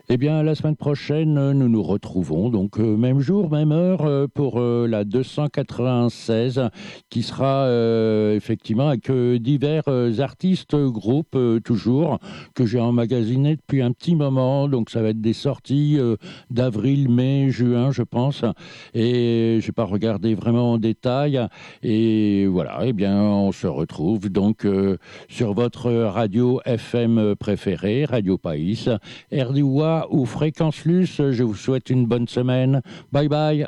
Eh bien, la semaine prochaine, nous nous retrouvons, donc même jour, même heure, pour la 296, qui sera effectivement avec divers artistes, groupes, toujours, que j'ai emmagasinés depuis un petit moment. Donc, ça va être des sorties d'avril, mai, juin, je pense. Et je n'ai pas regardé vraiment en détail. Et voilà, eh bien, on se retrouve donc sur votre radio FM préférée, Radio Païs. RDOA ou Fréquence Luce. Je vous souhaite une bonne semaine. Bye bye.